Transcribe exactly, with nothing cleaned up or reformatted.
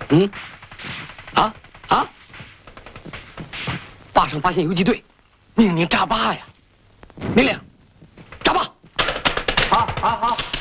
嗯，啊啊！坝上发现游击队，命令炸坝呀！命令，炸坝！ 好，好，好。